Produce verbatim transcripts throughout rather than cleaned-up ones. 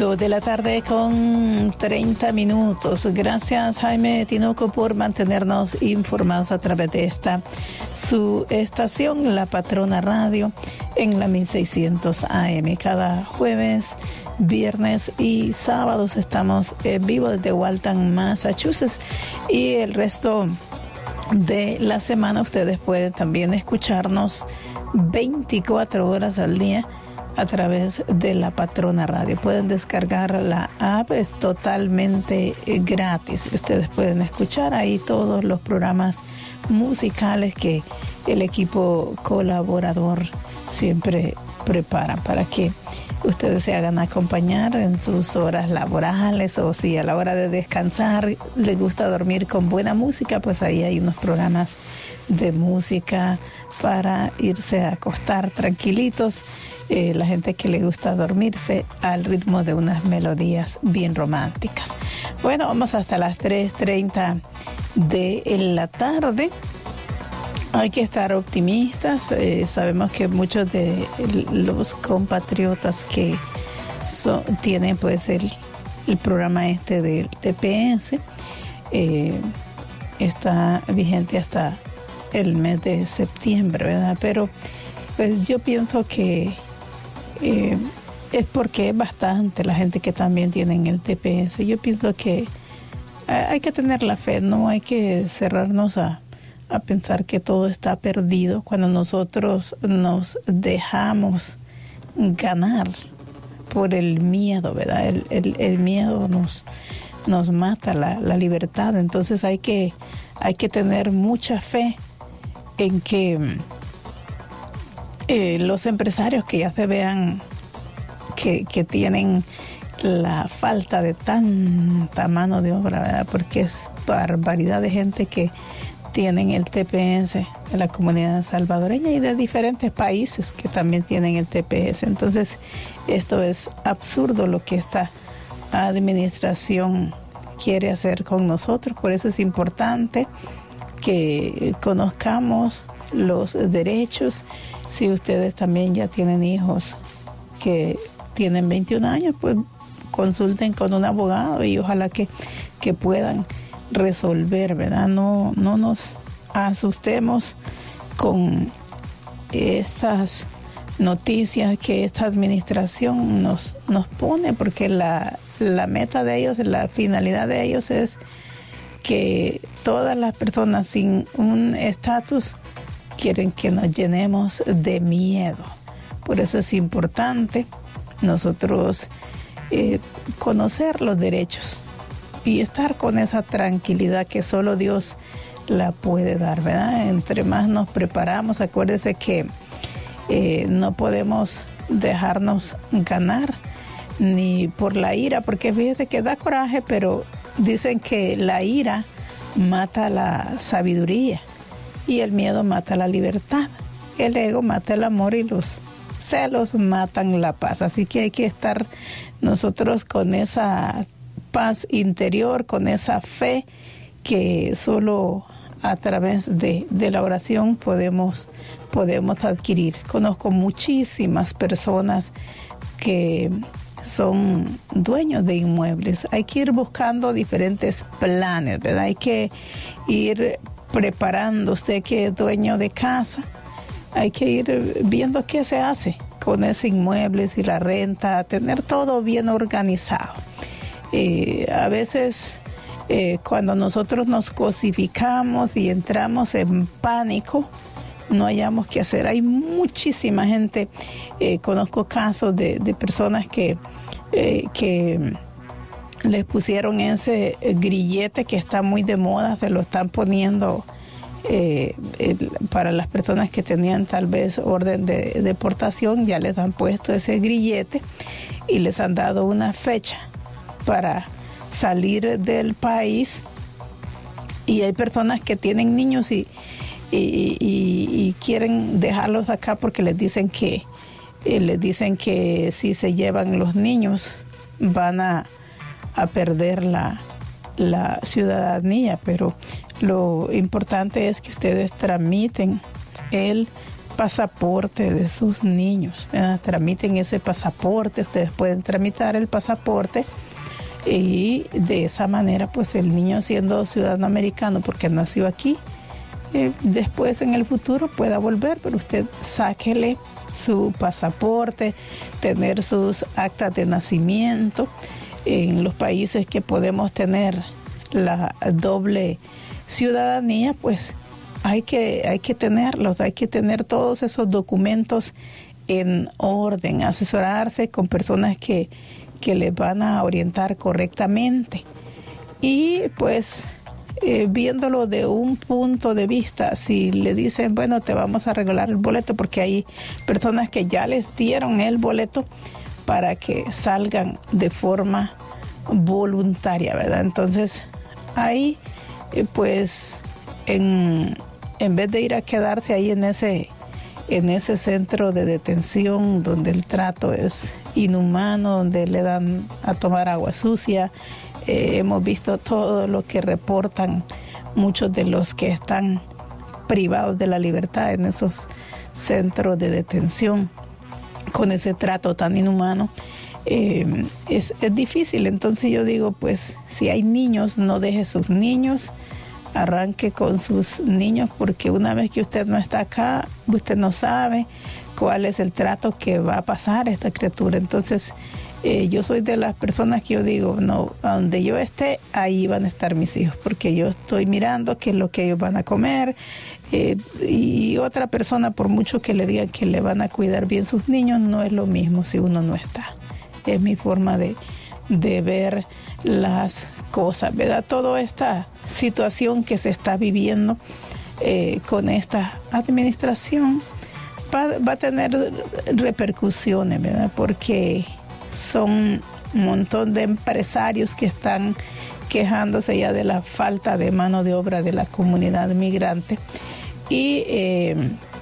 Dos de la tarde con treinta minutos. Gracias, Jaime Tinoco, por mantenernos informados a través de esta su estación, La Patrona Radio, en la mil seiscientos A M. Cada jueves, viernes y sábados estamos en vivo desde Waltham, Massachusetts, y el resto de la semana ustedes pueden también escucharnos veinticuatro horas al día a través de La Patrona Radio. Pueden descargar la app, es totalmente gratis. Ustedes pueden escuchar ahí todos los programas musicales que el equipo colaborador siempre prepara para que ustedes se hagan acompañar en sus horas laborales, o si a la hora de descansar les gusta dormir con buena música, pues ahí hay unos programas de música para irse a acostar tranquilitos. Eh, la gente que le gusta dormirse al ritmo de unas melodías bien románticas. Bueno, vamos hasta las tres treinta de la tarde. Hay que estar optimistas. Eh, sabemos que muchos de los compatriotas que so, tienen pues el, el programa este del T P S eh, está vigente hasta el mes de septiembre, ¿verdad? Pero pues yo pienso que Eh, es porque es bastante la gente que también tienen el T P S. Yo pienso que hay que tener la fe, no hay que cerrarnos a, a pensar que todo está perdido cuando nosotros nos dejamos ganar por el miedo, ¿verdad? El, el, el miedo nos, nos mata la, la libertad. Entonces hay que, hay que tener mucha fe en que Eh, los empresarios que ya se vean que, que tienen la falta de tanta mano de obra, ¿verdad? Porque es barbaridad de gente que tienen el T P S de la comunidad salvadoreña y de diferentes países que también tienen el T P S. Entonces, esto es absurdo lo que esta administración quiere hacer con nosotros. Por eso es importante que conozcamos los derechos. Si ustedes también ya tienen hijos que tienen veintiún años, pues consulten con un abogado y ojalá que, que puedan resolver, ¿verdad? No, no nos asustemos con estas noticias que esta administración nos, nos pone, porque la, la meta de ellos, la finalidad de ellos es que todas las personas sin un estatus quieren que nos llenemos de miedo. Por eso es importante nosotros eh, conocer los derechos y estar con esa tranquilidad que solo Dios la puede dar, ¿verdad? Entre más nos preparamos, acuérdese que eh, no podemos dejarnos ganar ni por la ira, porque fíjese que da coraje, pero dicen que la ira mata la sabiduría. Y el miedo mata la libertad, el ego mata el amor y los celos matan la paz. Así que hay que estar nosotros con esa paz interior, con esa fe que solo a través de, de la oración podemos, podemos adquirir. Conozco muchísimas personas que son dueños de inmuebles. Hay que ir buscando diferentes planes, ¿verdad? Hay que ir preparando. Usted que es dueño de casa, hay que ir viendo qué se hace con ese inmueble, si la renta, tener todo bien organizado. Eh, a veces eh, cuando nosotros nos cosificamos y entramos en pánico, no hayamos qué hacer. Hay muchísima gente, eh, conozco casos de, de personas que, eh, que les pusieron ese grillete que está muy de moda, se lo están poniendo eh, el, para las personas que tenían tal vez orden de deportación, ya les han puesto ese grillete y les han dado una fecha para salir del país. Y hay personas que tienen niños y, y, y, y quieren dejarlos acá porque les dicen que eh, les dicen que si se llevan los niños van a a perder la, la ciudadanía, pero lo importante es que ustedes tramiten el pasaporte de sus niños, ¿verdad? Tramiten ese pasaporte, ustedes pueden tramitar el pasaporte y de esa manera pues el niño, siendo ciudadano americano porque nació aquí, eh, después en el futuro pueda volver, pero usted sáquele su pasaporte, tener sus actas de nacimiento. En los países que podemos tener la doble ciudadanía, pues hay que, hay que tenerlos, hay que tener todos esos documentos en orden, asesorarse con personas que, que les van a orientar correctamente. Y pues eh, viéndolo de un punto de vista, si le dicen, bueno, te vamos a regalar el boleto, porque hay personas que ya les dieron el boleto para que salgan de forma voluntaria, ¿verdad? Entonces, ahí, eh, pues, en, en vez de ir a quedarse ahí en ese, en ese centro de detención donde el trato es inhumano, donde le dan a tomar agua sucia, eh, hemos visto todo lo que reportan muchos de los que están privados de la libertad en esos centros de detención, con ese trato tan inhumano. Eh, es, es difícil. Entonces yo digo, pues si hay niños, no deje sus niños, arranque con sus niños, porque una vez que usted no está acá, usted no sabe cuál es el trato que va a pasar a esta criatura. Entonces eh, yo soy de las personas que yo digo, no, a donde yo esté, ahí van a estar mis hijos, porque yo estoy mirando qué es lo que ellos van a comer. Eh, y otra persona, por mucho que le digan que le van a cuidar bien sus niños, no es lo mismo si uno no está. Es mi forma de, de ver las cosas, ¿verdad? Toda esta situación que se está viviendo eh, con esta administración va, va a tener repercusiones, ¿verdad? Porque son un montón de empresarios que están quejándose ya de la falta de mano de obra de la comunidad migrante. Y eh,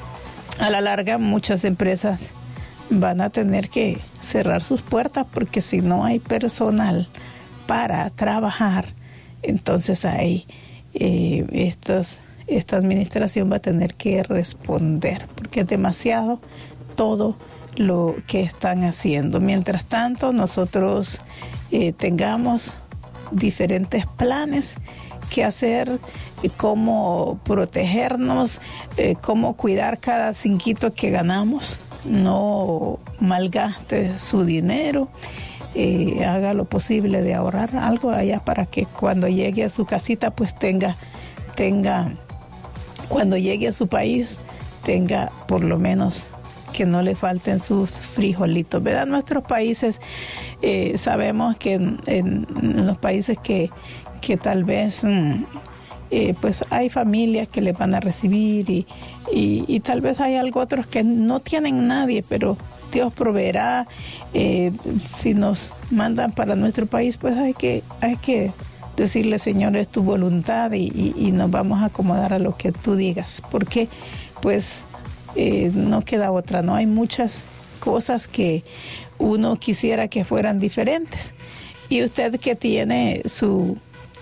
a la larga muchas empresas van a tener que cerrar sus puertas, porque si no hay personal para trabajar, entonces ahí eh, estos, esta administración va a tener que responder, porque es demasiado todo lo que están haciendo. Mientras tanto, nosotros eh, tengamos diferentes planes que hacer, cómo protegernos, eh, cómo cuidar cada cinquito que ganamos. No malgaste su dinero, eh, haga lo posible de ahorrar algo allá para que cuando llegue a su casita, pues tenga, tenga, cuando llegue a su país, tenga por lo menos que no le falten sus frijolitos, ¿verdad? Nuestros países, eh, sabemos que en, en los países que, que tal vez... Mm, Eh, pues hay familias que les van a recibir y, y, y tal vez hay algo otros que no tienen nadie, pero Dios proveerá. Eh, si nos mandan para nuestro país, pues hay que, hay que decirle, Señor, es tu voluntad y, y, y nos vamos a acomodar a lo que tú digas, porque pues eh, no queda otra, ¿no? Hay muchas cosas que uno quisiera que fueran diferentes. Y usted que tiene su...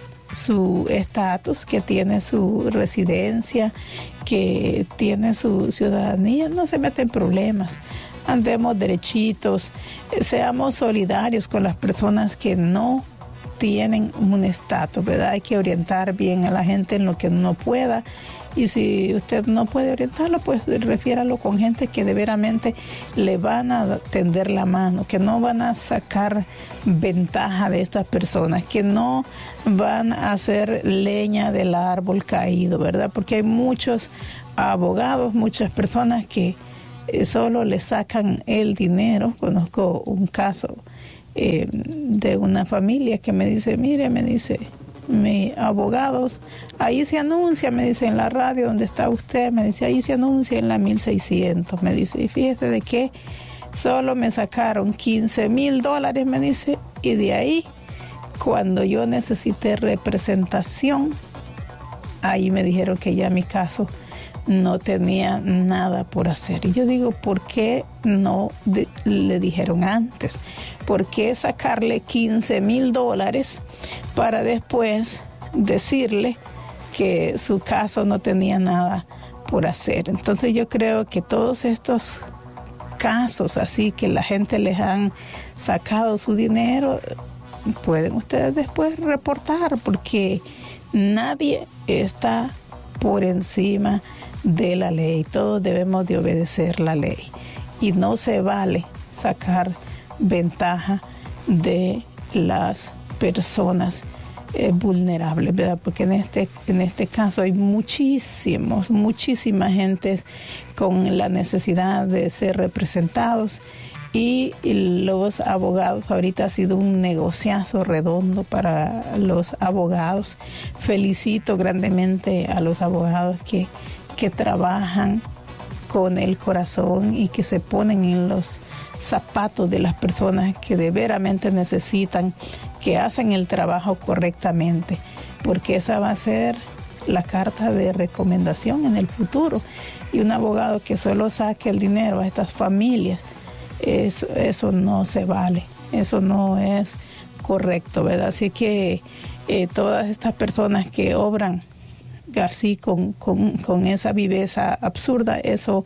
su estatus, que tiene su residencia, que tiene su ciudadanía, no se mete en problemas, andemos derechitos, seamos solidarios con las personas que no tienen un estatus, ¿verdad? Hay que orientar bien a la gente en lo que uno pueda, y si usted no puede orientarlo, pues refiéralo con gente que de veramente le van a tender la mano, que no van a sacar ventaja de estas personas, que no van a hacer leña del árbol caído, ¿verdad? Porque hay muchos abogados, muchas personas que solo le sacan el dinero. Conozco un caso eh, de una familia que me dice, mire, me dice, mi abogado, ahí se anuncia, me dice, en la radio donde está usted, me dice, ahí se anuncia en la mil seiscientos, me dice, y fíjese de que solo me sacaron quince mil dólares, me dice, y de ahí, cuando yo necesité representación, ahí me dijeron que ya mi caso no tenía nada por hacer. Y yo digo, ¿por qué no de, le dijeron antes? ¿Por qué sacarle quince mil dólares para después decirle que su caso no tenía nada por hacer. Entonces yo creo que todos estos casos así que la gente les han sacado su dinero, pueden ustedes después reportar, porque nadie está por encima de la ley. Todos debemos de obedecer la ley y no se vale sacar ventaja de las personas eh, vulnerables, ¿verdad? Porque en este, en este caso hay muchísimos, muchísima gente con la necesidad de ser representados, y los abogados, ahorita ha sido un negociazo redondo para los abogados. Felicito grandemente a los abogados que, que trabajan con el corazón y que se ponen en los zapatos de las personas que de veramente necesitan, que hacen el trabajo correctamente, porque esa va a ser la carta de recomendación en el futuro. Y un abogado que solo saque el dinero a estas familias, eso, eso no se vale, eso no es correcto, ¿verdad? Así que eh, todas estas personas que obran así con, con, con esa viveza absurda, eso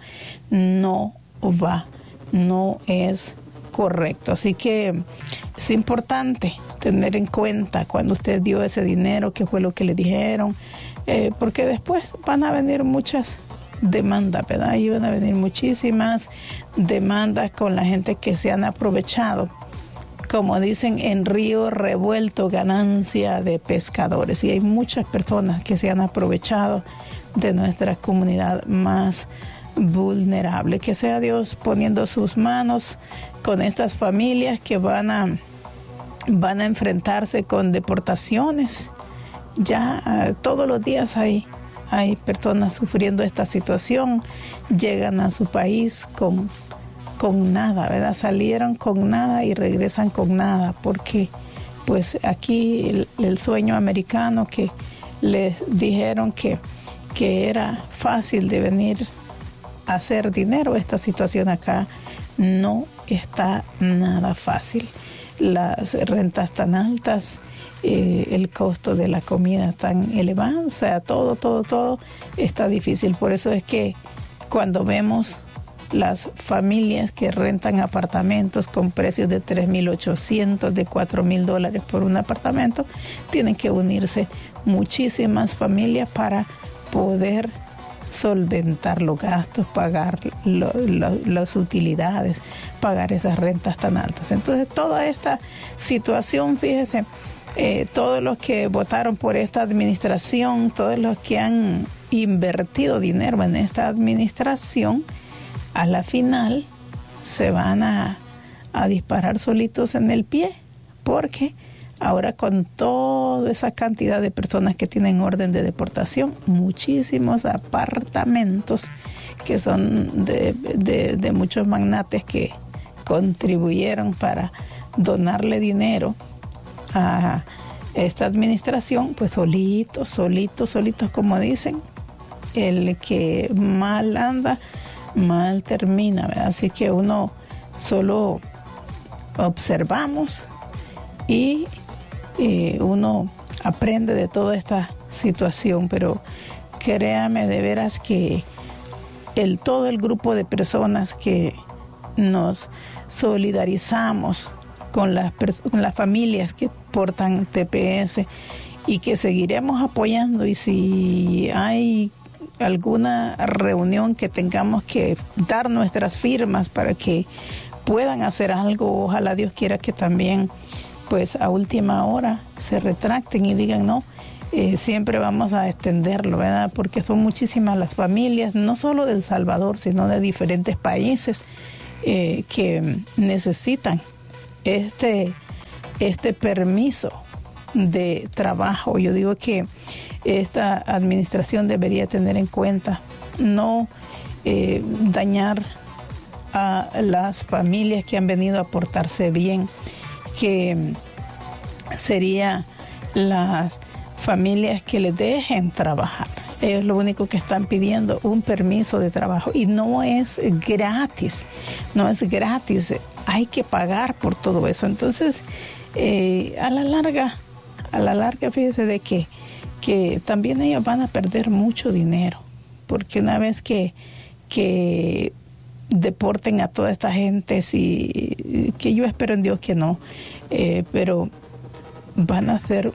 no va, no es correcto. Así que es importante tener en cuenta cuando usted dio ese dinero, qué fue lo que le dijeron, eh, porque después van a venir muchas demandas, ¿verdad? Y van a venir muchísimas demandas con la gente que se han aprovechado. Como dicen, en río revuelto, ganancia de pescadores. Y hay muchas personas que se han aprovechado de nuestra comunidad más vulnerable. Que sea Dios poniendo sus manos con estas familias que van a, van a enfrentarse con deportaciones. Ya uh, todos los días hay, hay personas sufriendo esta situación. Llegan a su país con... con nada, ¿verdad? Salieron con nada y regresan con nada, porque pues aquí el, el sueño americano que les dijeron que, que era fácil de venir a hacer dinero, esta situación acá no está nada fácil. Las rentas tan altas, eh, el costo de la comida tan elevado, o sea, todo, todo, todo está difícil. Por eso es que cuando vemos las familias que rentan apartamentos con precios de tres mil ochocientos, de cuatro mil dólares por un apartamento, tienen que unirse muchísimas familias para poder solventar los gastos, pagar lo, lo, las utilidades, pagar esas rentas tan altas. Entonces, toda esta situación, fíjese, eh, todos los que votaron por esta administración, todos los que han invertido dinero en esta administración, a la final se van a, a disparar solitos en el pie, porque ahora con toda esa cantidad de personas que tienen orden de deportación, muchísimos apartamentos que son de, de, de muchos magnates que contribuyeron para donarle dinero a esta administración, pues solitos, solitos, solitos, como dicen, el que mal anda, mal termina, ¿verdad? Así que uno solo observamos y eh, uno aprende de toda esta situación, pero créame de veras que el todo el grupo de personas que nos solidarizamos con las, con las familias que portan T P S y que seguiremos apoyando, y si hay alguna reunión que tengamos que dar nuestras firmas para que puedan hacer algo, ojalá Dios quiera que también pues a última hora se retracten y digan no, eh, siempre vamos a extenderlo, ¿verdad? Porque son muchísimas las familias, no solo de El Salvador, sino de diferentes países eh, que necesitan este, este permiso de trabajo. Yo digo que esta administración debería tener en cuenta no eh, dañar a las familias que han venido a portarse bien, que sería las familias que les dejen trabajar. Ellos lo único que están pidiendo un permiso de trabajo, y no es gratis, no es gratis, hay que pagar por todo eso. Entonces, eh, a la larga, a la larga, fíjese de que que también ellos van a perder mucho dinero, porque una vez que, que deporten a toda esta gente, sí, que yo espero en Dios que no, eh, pero van a ser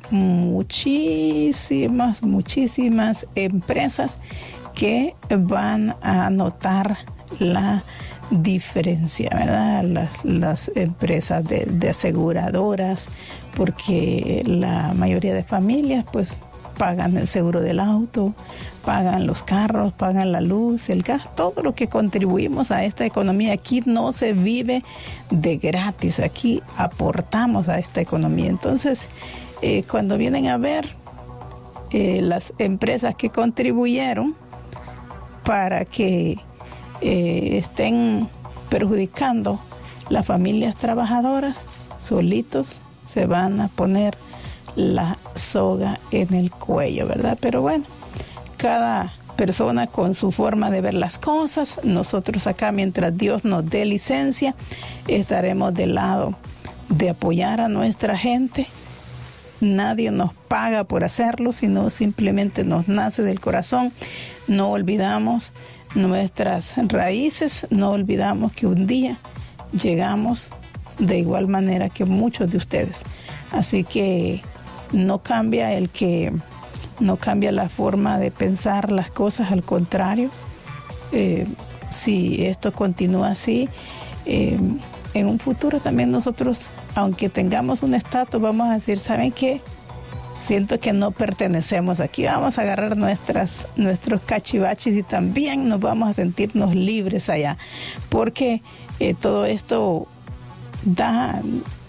muchísimas, muchísimas empresas que van a notar la diferencia, ¿verdad? Las, las empresas de, de aseguradoras, porque la mayoría de familias pues pagan el seguro del auto, pagan los carros, pagan la luz, el gas, todo lo que contribuimos a esta economía. Aquí no se vive de gratis, aquí aportamos a esta economía. Entonces, eh, cuando vienen a ver eh, las empresas que contribuyeron para que eh, estén perjudicando las familias trabajadoras, solitos se van a poner la soga en el cuello, ¿verdad? Pero bueno, cada persona con su forma de ver las cosas. Nosotros acá, mientras Dios nos dé licencia, estaremos del lado de apoyar a nuestra gente. Nadie nos paga por hacerlo, sino simplemente nos nace del corazón. No olvidamos nuestras raíces, no olvidamos que un día llegamos de igual manera que muchos de ustedes. Así que no cambia el que no cambia la forma de pensar las cosas, al contrario, eh, si esto continúa así, eh, en un futuro también nosotros, aunque tengamos un estatus, vamos a decir, ¿saben qué? Siento que no pertenecemos aquí, vamos a agarrar nuestras, nuestros cachivaches y también nos vamos a sentirnos libres allá, porque eh, todo esto da...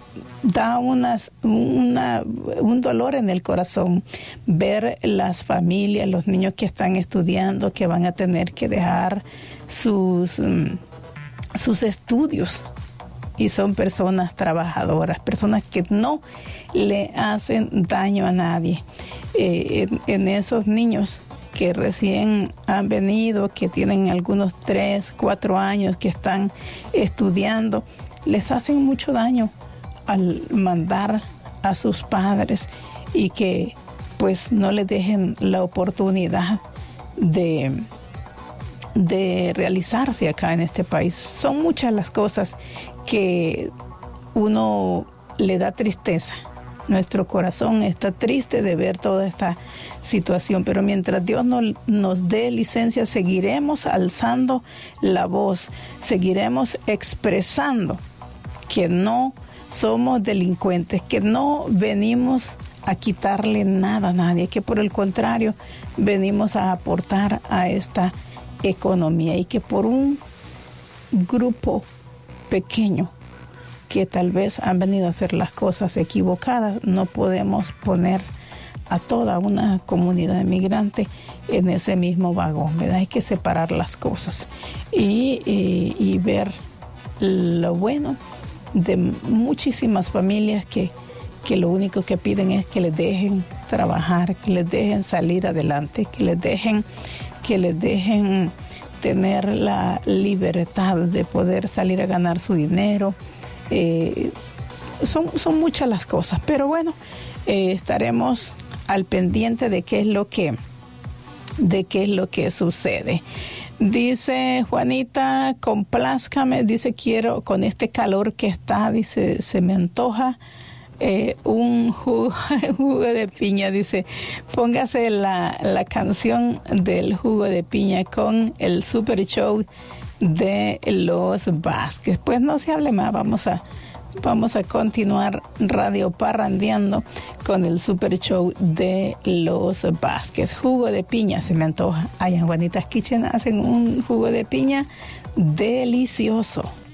da unas, una, un dolor en el corazón ver las familias, los niños que están estudiando, que van a tener que dejar sus, um, sus estudios, y son personas trabajadoras, personas que no le hacen daño a nadie. Eh, en, en esos niños que recién han venido, que tienen algunos tres, cuatro años, que están estudiando, les hacen mucho daño al mandar a sus padres y que pues no les dejen la oportunidad de, de realizarse acá en este país. Son muchas las cosas que uno le da tristeza. Nuestro corazón está triste de ver toda esta situación, pero mientras Dios no, nos dé licencia, seguiremos alzando la voz, seguiremos expresando que no somos delincuentes, que no venimos a quitarle nada a nadie, que por el contrario venimos a aportar a esta economía, y que por un grupo pequeño que tal vez han venido a hacer las cosas equivocadas, no podemos poner a toda una comunidad inmigrante en ese mismo vagón, ¿verdad? Hay que separar las cosas y, y, y ver lo bueno de muchísimas familias que, que lo único que piden es que les dejen trabajar, que les dejen salir adelante, que les dejen, que les dejen tener la libertad de poder salir a ganar su dinero. Eh, son, son muchas las cosas, pero bueno, eh, estaremos al pendiente de qué es lo que, de qué es lo que sucede. Dice Juanita, complázcame, dice, quiero, con este calor que está, dice, se me antoja eh, un jugo, jugo de piña, dice, póngase la, la canción del jugo de piña con el Super Show de los Vázquez. Pues no se hable más, vamos a Vamos a continuar radio parrandeando con el Super Show de los Vázquez. Jugo de piña, se me antoja. Allá en Juanitas Kitchen hacen un jugo de piña delicioso.